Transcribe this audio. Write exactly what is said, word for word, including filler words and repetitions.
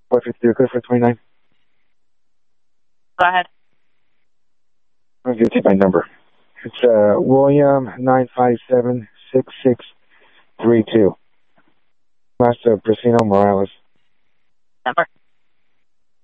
four fifty-two, code for twenty-nine. Go ahead. I'll give you my number. It's uh, William nine five seven six six three two. Master Prasino Morales. Number.